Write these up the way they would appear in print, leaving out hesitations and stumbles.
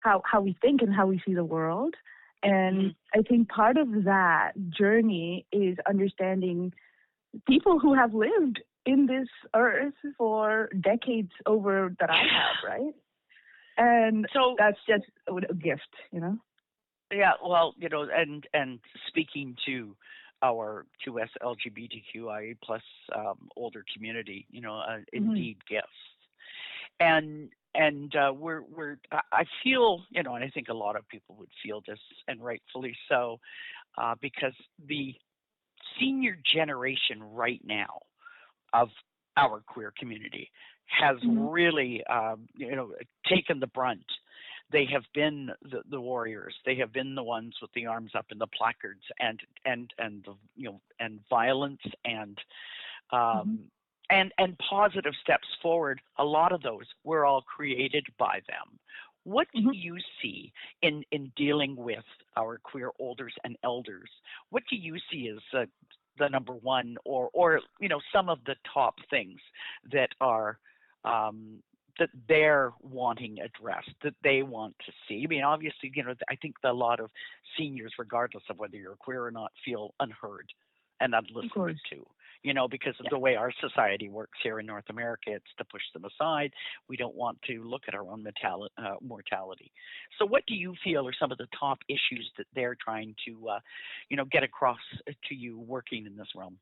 how we think and how we see the world. And I think part of that journey is understanding people who have lived in this earth for decades over that I have, right? And So that's just a gift, you know? yeah, well, and speaking to our 2S LGBTQIA plus older community, indeed gifts, and I feel, and I think a lot of people would feel this, and rightfully so, because the senior generation right now of our queer community has really, taken the brunt. They have been the warriors. They have been the ones with the arms up and the placards and violence and positive steps forward. A lot of those were all created by them. What do you see in dealing with our queer elders and elders? What do you see as the number one, or some of the top things that are that they're wanting addressed, that they want to see? I mean, obviously, I think a lot of seniors, regardless of whether you're queer or not, feel unheard and unlistened to. Because of the way our society works here in North America, it's to push them aside. We don't want to look at our own mortality. So what do you feel are some of the top issues that they're trying to, get across to you working in this realm?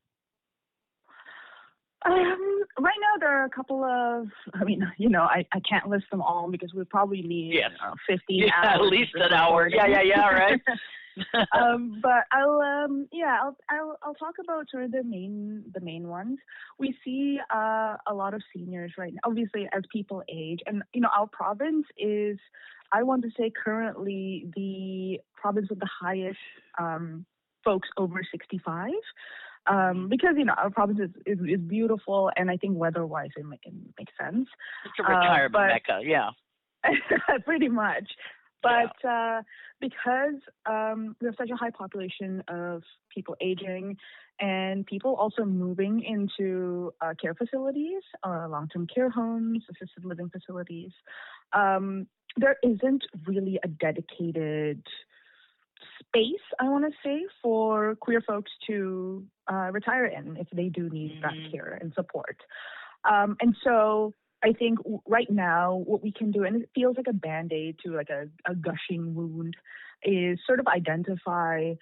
Right now, there are a couple of, I can't list them all because we probably need 15 hours. At least an hour. Yeah, right. But I'll talk about sort of the main ones. We see a lot of seniors right now, obviously, as people age, and our province is, I want to say, currently the province with the highest folks over 65. Because our province is beautiful, and I think weather-wise it makes sense. It's a retirement mecca, yeah. Pretty much. But because we have such a high population of people aging and people also moving into care facilities, long-term care homes, assisted living facilities, there isn't really a dedicated space, I want to say, for queer folks to retire in if they do need that care and support. And so I think right now what we can do, and it feels like a Band-Aid to like a gushing wound, is sort of identify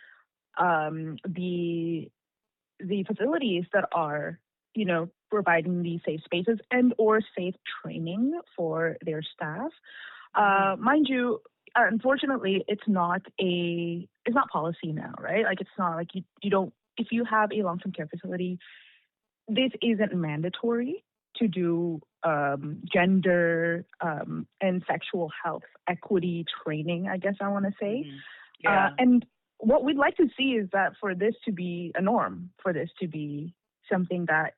the facilities that are, providing these safe spaces and or safe training for their staff. Mind you, unfortunately, it's not policy now, right? Like, it's not like you don't, if you have a long-term care facility, this isn't mandatory to do gender and sexual health equity training, I guess I want to say. And what we'd like to see is that for this to be a norm, for this to be something that,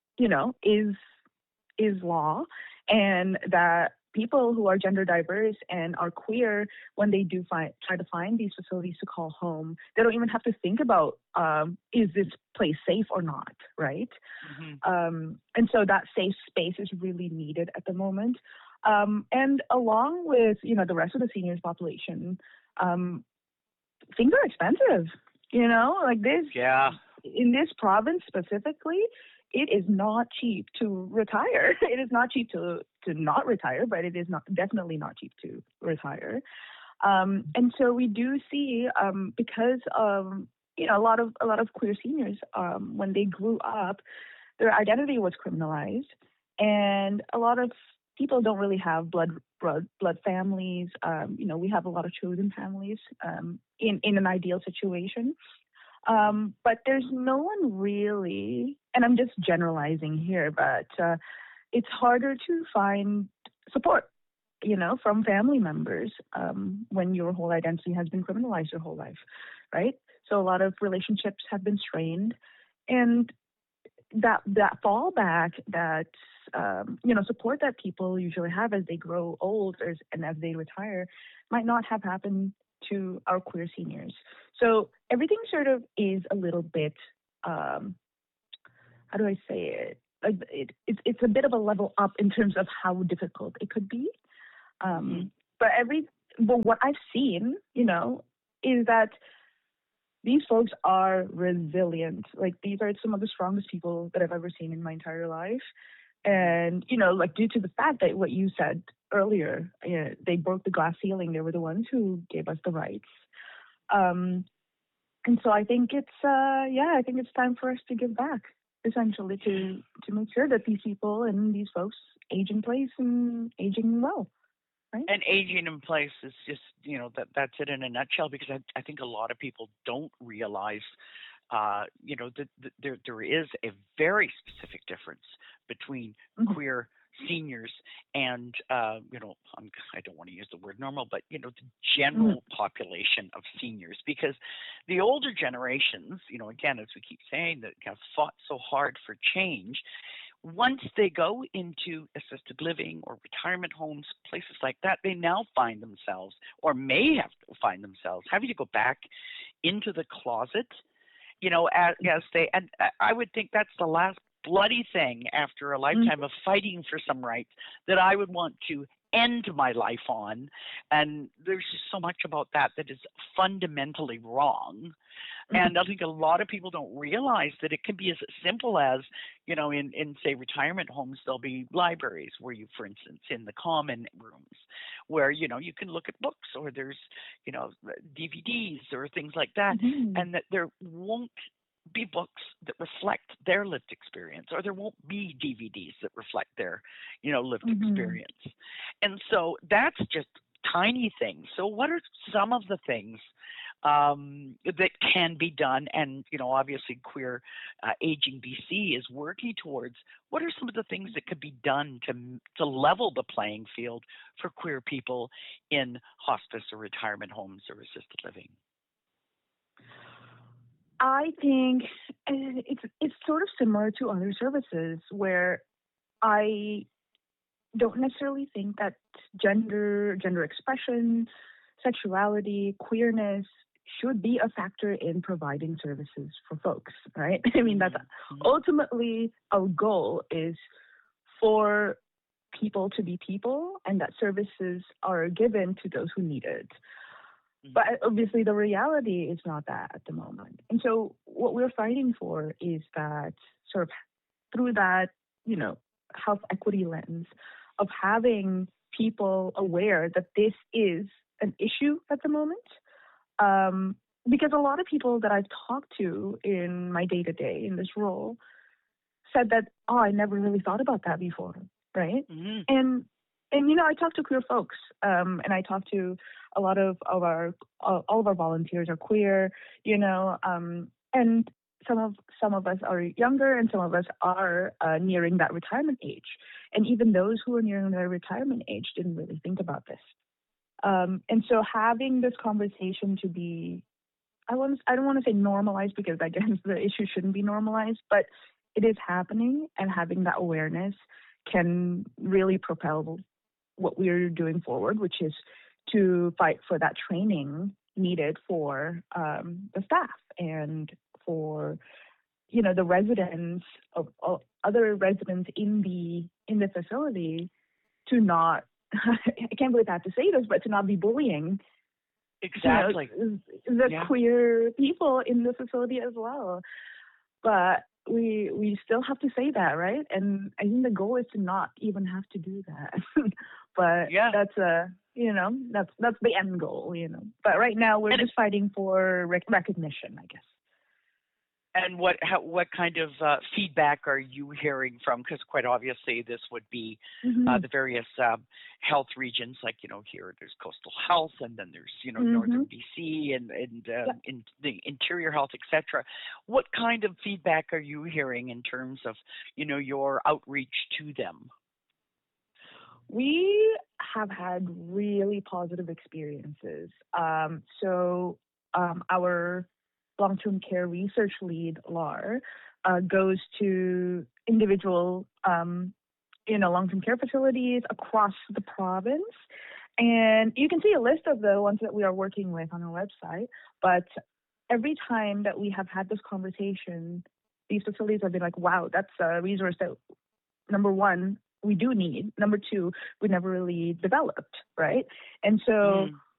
is law, and that people who are gender diverse and are queer, when they do try to find these facilities to call home, they don't even have to think about, is this place safe or not, right? And so that safe space is really needed at the moment. And along with, the rest of the seniors population, things are expensive, like this. Yeah. In this province specifically, it is not cheap to retire. It is not cheap to not retire, but it is definitely not cheap to retire. And so we do see, because of a lot of queer seniors, when they grew up, their identity was criminalized, and a lot of people don't really have blood families. We have a lot of chosen families in an ideal situation. But there's no one really, and I'm just generalizing here, but it's harder to find support, from family members when your whole identity has been criminalized your whole life, right? So a lot of relationships have been strained, and that fallback, that support that people usually have as they grow old and as they retire might not have happened to our queer seniors. So everything sort of is a little bit, how do I say it? Like it's a bit of a level up in terms of how difficult it could be. But but what I've seen, is that these folks are resilient. Like, these are some of the strongest people that I've ever seen in my entire life. And, like, due to the fact that what you said earlier, they broke the glass ceiling. They were the ones who gave us the rights. And so I think I think it's time for us to give back, essentially, to make sure that these people and these folks age in place and aging well. Right? And aging in place is just, that's it in a nutshell, because I think a lot of people don't realize, that there is a very specific difference between queer seniors and, I don't want to use the word normal, but, the general population of seniors, because the older generations, again, as we keep saying, that have fought so hard for change, once they go into assisted living or retirement homes, places like that, they now find themselves, or may have to find themselves, having to go back into the closet, and I would think that's the last bloody thing after a lifetime of fighting for some rights that I would want to end my life on. And there's just so much about that is fundamentally wrong. And I think a lot of people don't realize that it can be as simple as, in say retirement homes, there'll be libraries where you, for instance, in the common rooms where, you can look at books, or there's, DVDs or things like that, and that there won't be books that reflect their lived experience, or there won't be DVDs that reflect their, lived experience. And so that's just tiny things. So what are some of the things that can be done? And, obviously Queer Aging BC is working towards, what are some of the things that could be done to level the playing field for queer people in hospice or retirement homes or assisted living? I think it's sort of similar to other services, where I don't necessarily think that gender expression, sexuality, queerness should be a factor in providing services for folks, right? I mean, that's ultimately our goal, is for people to be people, and that services are given to those who need it. But obviously the reality is not that at the moment. And so what we're fighting for is that, sort of through that, health equity lens of having people aware that this is an issue at the moment. Because a lot of people that I've talked to in my day-to-day in this role said that, I never really thought about that before, right? And I talk to queer folks, and I talk to a lot of all of our volunteers are queer, and some of us are younger, and some of us are nearing that retirement age. And even those who are nearing their retirement age didn't really think about this. And so having this conversation to be, I don't want to say normalized, because I guess the issue shouldn't be normalized, but it is happening, and having that awareness can really propel what we're doing forward, which is to fight for that training needed for the staff and for the residents of other residents in the facility to not I can't believe I have to say this, but to not be bullying exactly the queer people in the facility as well. But we still have to say that, right? And I think the goal is to not even have to do that. But that's that's the end goal, But right now we're just fighting for recognition, I guess. And what kind of feedback are you hearing from? Because quite obviously this would be the various health regions, like here there's Coastal Health, and then there's Northern BC and in the Interior Health, etc. What kind of feedback are you hearing in terms of your outreach to them? We have had really positive experiences. So our long-term care research lead, Lar, goes to individual, long-term care facilities across the province. And you can see a list of the ones that we are working with on our website. But every time that we have had this conversation, these facilities have been like, wow, that's a resource that, number one, we do need. Number two, we never really developed, right? And so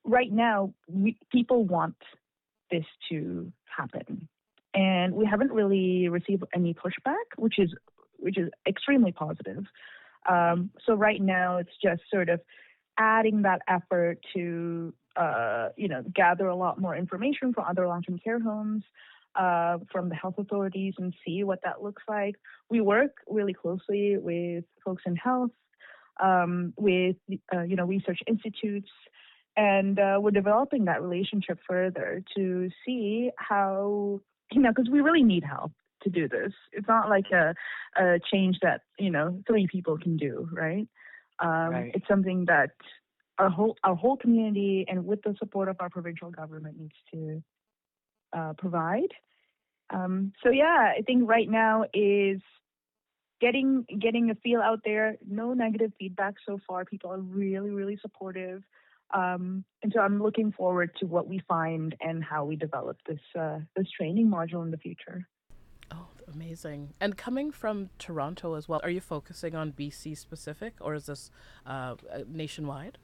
right now, people want this to happen, and we haven't really received any pushback, which is extremely positive. So right now, it's just sort of adding that effort to gather a lot more information from other long-term care homes, from the health authorities, and see what that looks like. We work really closely with folks in health, with research institutes, and we're developing that relationship further to see how, because we really need help to do this. It's not like a change that 3 people can do, right? Right. It's something that our whole community, and with the support of our provincial government, needs to provide. So yeah, I think right now is getting a feel out there. No negative feedback so far. People are really, really supportive. And so I'm looking forward to what we find and how we develop this training module in the future. Oh, amazing. And coming from Toronto as well, are you focusing on BC specific, or is this nationwide?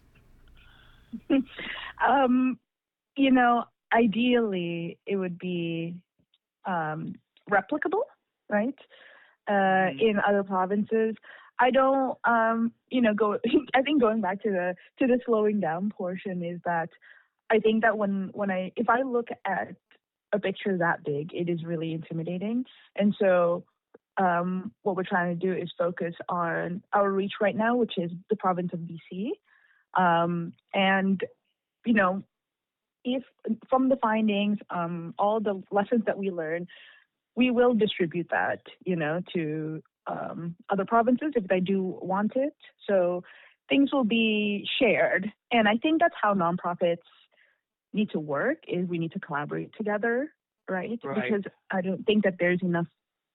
Ideally, it would be replicable, right? In other provinces. I don't, go. I think going back to the slowing down portion is that I think that if I look at a picture that big, it is really intimidating. And so what we're trying to do is focus on our reach right now, which is the province of BC. And, if from the findings, all the lessons that we learn, we will distribute that, to other provinces if they do want it. So things will be shared. And I think that's how nonprofits need to work, is we need to collaborate together, right? Because I don't think that there's enough,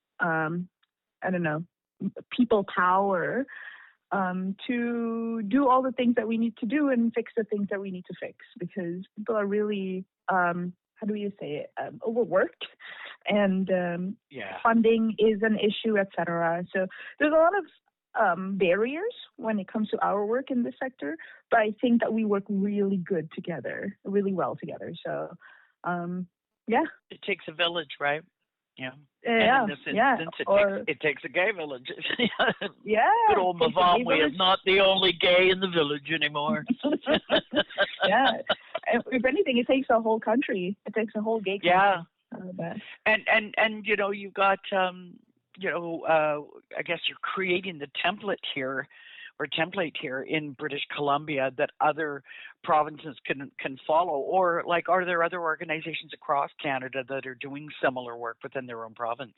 people power to do all the things that we need to do and fix the things that we need to fix, because people are really, overworked, and funding is an issue, etc. So there's a lot of barriers when it comes to our work in this sector, but I think that we work really well together. So, It takes a village, right? Yeah. Yeah. And in this instance, it takes a gay village. Yeah. Good old Mavamwi is not the only gay in the village anymore. Yeah. If anything, it takes a whole country. It takes a whole gay country. Yeah. And you've got I guess you're creating the template here in British Columbia that other provinces can follow, or are there other organizations across Canada that are doing similar work within their own province?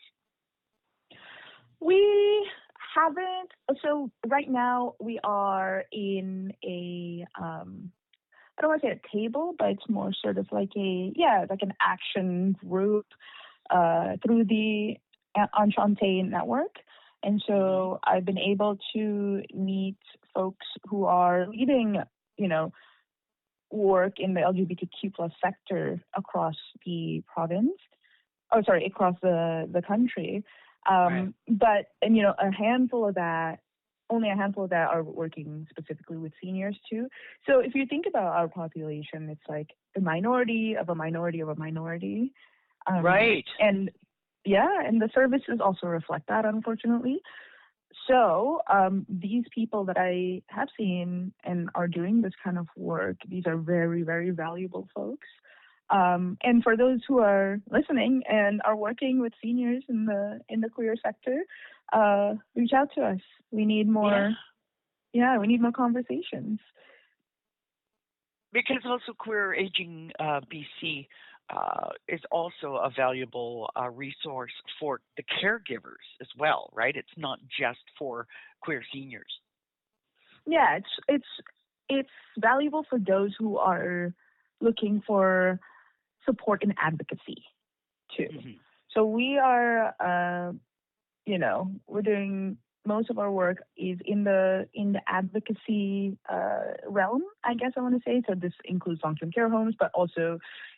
We haven't. So right now we are in a I don't want to say a table, but it's more sort of like an action group through the Enchante network. And so I've been able to meet folks who are leading, work in the LGBTQ plus sector across the province. Across the country. But only a handful of that are working specifically with seniors too. So if you think about our population, it's like the minority of a minority of a minority. Right. And the services also reflect that, unfortunately. So these people that I have seen and are doing this kind of work, these are very, very valuable folks. And for those who are listening and are working with seniors in the queer sector, reach out to us. We need more. We need more conversations. Because also Queer Aging BC is also a valuable resource for the caregivers as well, right? It's not just for queer seniors. Yeah, it's valuable for those who are looking for support and advocacy too. Mm-hmm. So we are, we're doing most of our work is in the advocacy realm, I guess I want to say. So this includes long-term care homes, but also,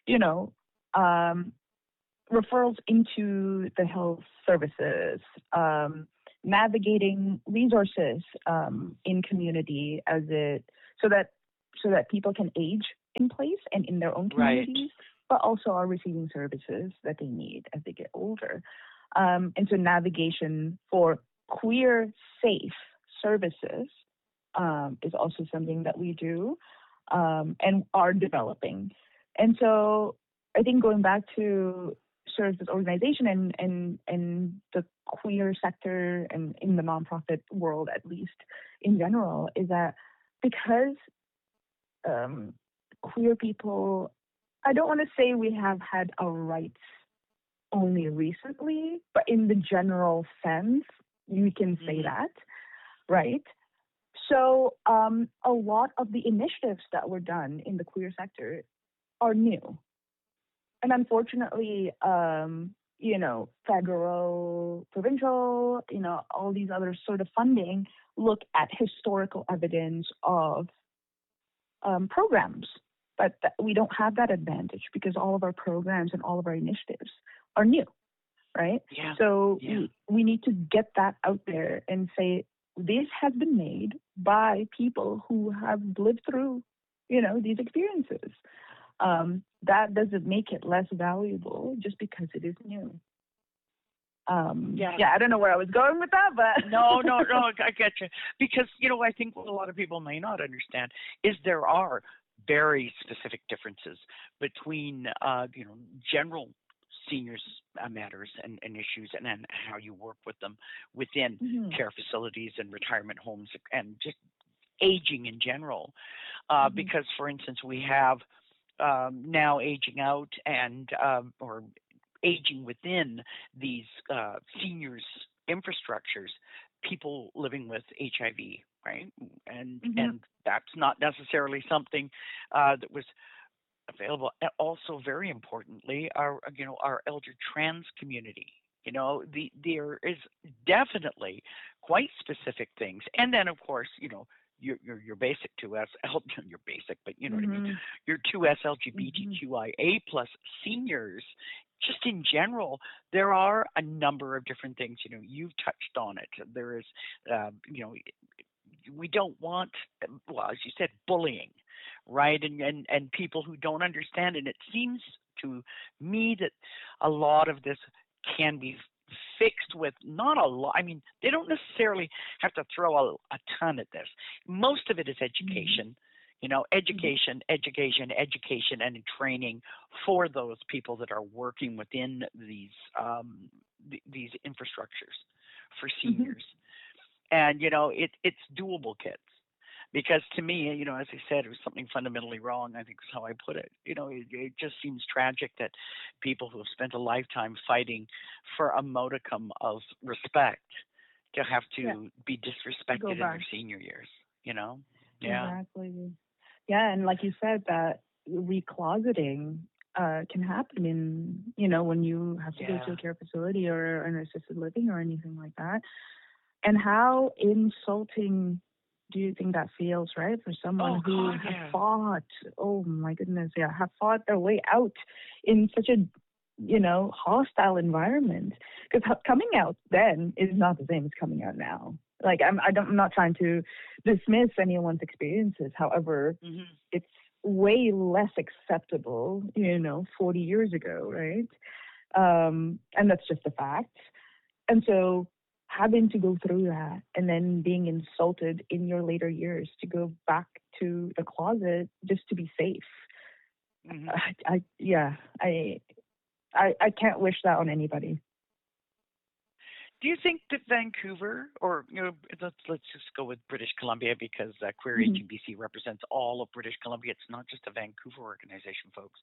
referrals into the health services, navigating resources in community so that people can age in place and in their own Right. communities, but also are receiving services that they need as they get older. And so navigation for queer safe services is also something that we do and are developing. And so I think going back to sort of this organization and the queer sector and in the nonprofit world, at least in general, is that because um, queer people, I don't want to say we have had our rights only recently, but in the general sense, you can say that, right? So a lot of the initiatives that were done in the queer sector are new. And unfortunately, federal, provincial, all these other sort of funding look at historical evidence of programs. But we don't have that advantage because all of our programs and all of our initiatives are new, right? Yeah. So Yeah. we need to get that out there and say, this has been made by people who have lived through, these experiences. That doesn't make it less valuable just because it is new. I don't know where I was going with that, but no, I get you. Because, I think what a lot of people may not understand is there are very specific differences between, general seniors matters and issues and how you work with them within care facilities and retirement homes and just aging in general. Because, for instance, we have now aging out and or aging within these seniors infrastructures, people living with HIV, right? And that's not necessarily something that was available. And also, very importantly, our elder trans community. There is definitely quite specific things, and then of course, your basic 2S, your basic, but you know what I mean. Your 2S LGBTQIA plus seniors. Just in general, there are a number of different things. You've touched on it. There is, we don't want, well, as you said, bullying, right? And people who don't understand. And it seems to me that a lot of this can be fixed with not a lot. I mean, they don't necessarily have to throw a ton at this. Most of it is education. Education, and training for those people that are working within these infrastructures for seniors. And it's doable, kids. Because to me, as I said, it was something fundamentally wrong. I think is how I put it. It just seems tragic that people who have spent a lifetime fighting for a modicum of respect to have to be disrespected in their senior years. Yeah. Exactly. Yeah, and like you said, that recloseting can happen when you have to go to a care facility or an assisted living or anything like that. And how insulting do you think that feels, right? For someone who has fought, have fought their way out in such a, hostile environment. Because coming out then is not the same as coming out now. Like, I'm not trying to dismiss anyone's experiences. However, it's way less acceptable, 40 years ago, right? And that's just a fact. And so having to go through that and then being insulted in your later years to go back to the closet just to be safe. I can't wish that on anybody. Do you think that Vancouver, or let's just go with British Columbia because Queer Aging BC represents all of British Columbia. It's not just a Vancouver organization, folks.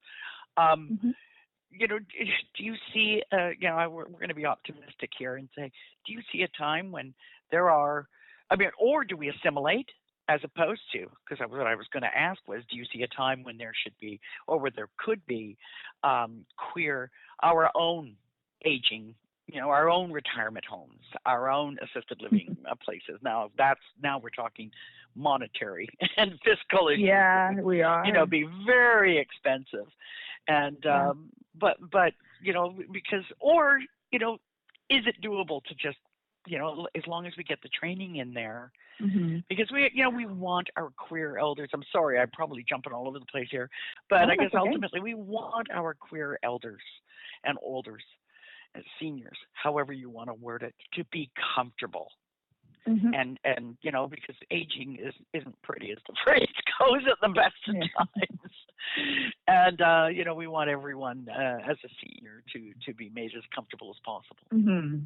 Do you see? We're going to be optimistic here and say, do you see a time when there are? Or do we assimilate as opposed to? Because what I was going to ask was, do you see a time when there should be, or where there could be, queer, our own aging? Our own retirement homes, our own assisted living places. Now we're talking monetary and fiscal issues. Yeah, we are. Be very expensive, and but because is it doable to just as long as we get the training in there, Mm-hmm. because we want our queer elders. I'm sorry, I'm probably jumping all over the place here, but Oh, I guess that's okay. ultimately we want our queer elders and olders and seniors, however you want to word it, to be comfortable. Mm-hmm. And because aging isn't pretty, as the phrase goes at the best of times. And we want everyone as a senior to be made as comfortable as possible. Mm-hmm.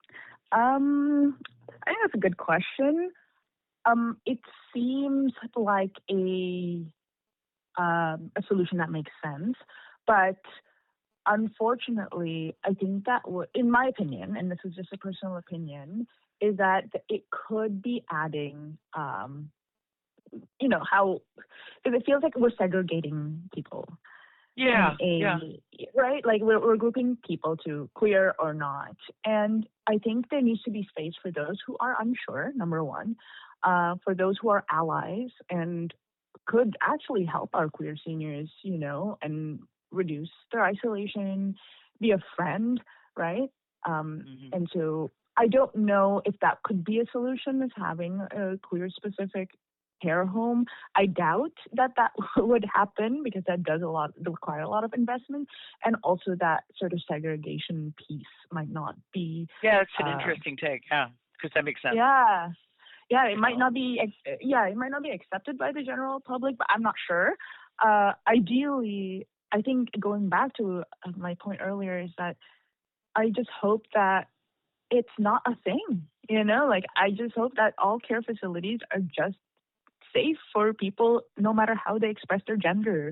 I think that's a good question. It seems like a solution that makes sense, but unfortunately, I think that in my opinion, and this is just a personal opinion, is that it could be adding, how, because it feels like we're segregating people. Yeah, Right? Like we're grouping people to queer or not. And I think there needs to be space for those who are unsure, number one, for those who are allies and could actually help our queer seniors, and reduce their isolation, be a friend, right? And so I don't know if that could be a solution, is having a queer specific care home. I doubt that would happen because that does require a lot of investment, and also that sort of segregation piece might not be. Yeah, it's an interesting take. Yeah, because that makes sense. Yeah, it might not be. It might not be accepted by the general public, but I'm not sure. Ideally, I think going back to my point earlier is that I just hope that it's not a thing. Like I just hope that all care facilities are just safe for people, no matter how they express their gender.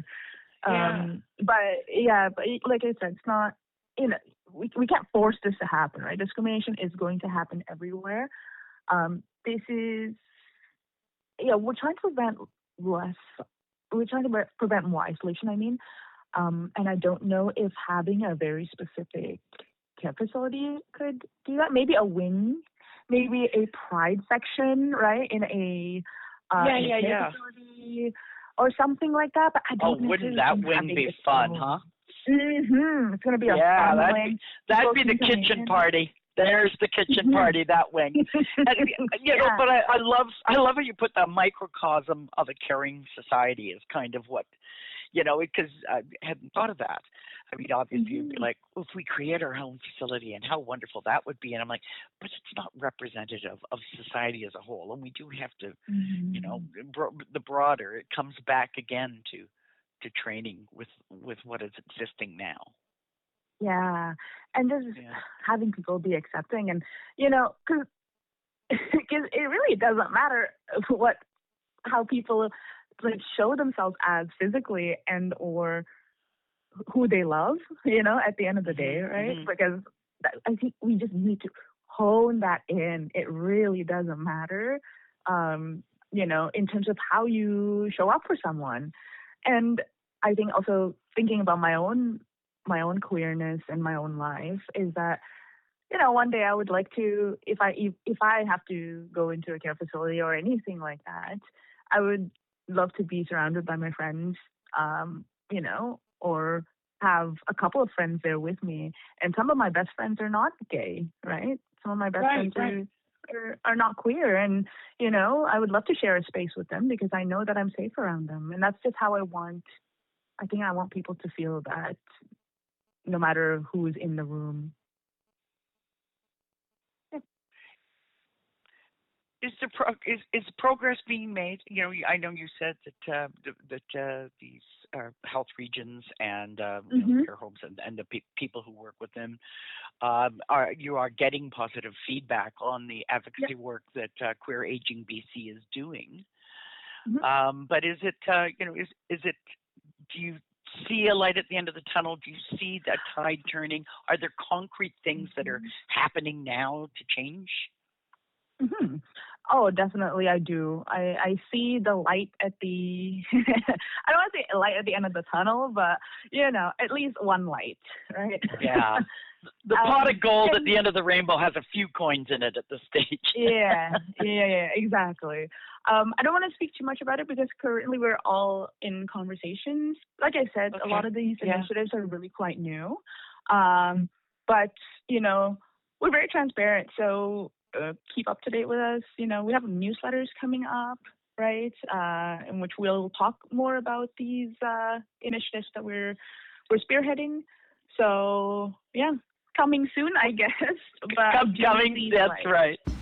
But like I said, it's not. We can't force this to happen, right? Discrimination is going to happen everywhere. This is, we're trying to prevent less. We're trying to prevent more isolation. I mean, and I don't know if having a very specific care facility could do that. Maybe a wing, maybe a pride section, right? In a care facility or something like that. But I don't. Wouldn't that wing be fun, huh? Mm-hmm. It's gonna be a fun wing. That'd be the kitchen party. There's the kitchen party, that wing. And, but I love how you put the microcosm of a caring society as kind of what, because I hadn't thought of that. I mean, obviously, you'd be like, well, if we create our own facility and how wonderful that would be. And I'm like, but it's not representative of society as a whole. And we do have to, the broader, it comes back again to training with what is existing now. Yeah, and just having people be accepting, and because it really doesn't matter how people show themselves as physically and or who they love, at the end of the day, right? Because I think we just need to hone that in. It really doesn't matter, in terms of how you show up for someone. And I think also thinking about my own queerness and my own life is that, one day I would like to, if I have to go into a care facility or anything like that, I would love to be surrounded by my friends, or have a couple of friends there with me. And some of my best friends are not gay, right? Some of my best friends are not queer. And, I would love to share a space with them because I know that I'm safe around them. And that's just how I want people to feel that no matter who is in the room. Is progress being made? I know you said that these health regions and care homes and the people who work with them you are getting positive feedback on the advocacy work that Queer Aging BC is doing. But is it is it? Do you see a light at the end of the tunnel? Do you see that tide turning? Are there concrete things that are happening now to change? Oh, definitely I do. I see the light at the, I don't want to say light at the end of the tunnel, but, at least one light, right? Yeah. The pot of gold at the end of the rainbow has a few coins in it at this stage. yeah, exactly. I don't want to speak too much about it because currently we're all in conversations. Like I said, a lot of these initiatives are really quite new. But, we're very transparent. So keep up to date with us, we have newsletters coming up, right, in which we'll talk more about these initiatives that we're spearheading. So, yeah, coming soon, I guess. But coming, that's right.